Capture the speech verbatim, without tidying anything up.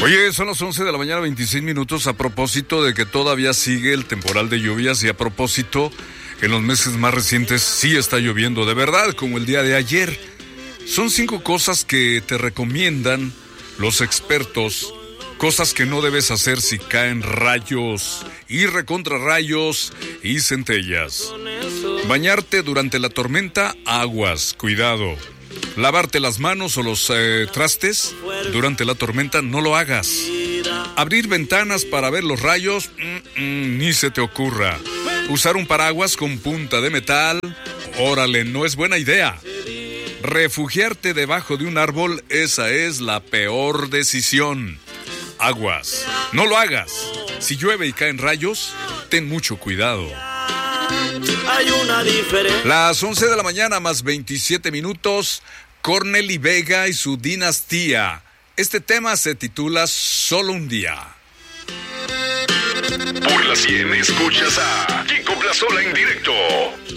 Oye, son las once de la mañana, veintiséis minutos, a propósito de que todavía sigue el temporal de lluvias y a propósito que en los meses más recientes sí está lloviendo de verdad, como el día de ayer. Son cinco cosas que te recomiendan los expertos, cosas que no debes hacer si caen rayos y recontrarrayos y centellas. Bañarte durante la tormenta, aguas, cuidado. Lavarte las manos o los eh, trastes durante la tormenta, no lo hagas. Abrir ventanas para ver los rayos, mm, mm, ni se te ocurra. Usar un paraguas con punta de metal, órale, no es buena idea. Refugiarte debajo de un árbol, esa es la peor decisión. Aguas, no lo hagas. Si llueve y caen rayos, ten mucho cuidado. Hay una diferencia. Las once de la mañana más veintisiete minutos, Cornelly Vega y su dinastía. Este tema se titula Solo un día. Por la cien escuchas a Kiko Plazola en directo.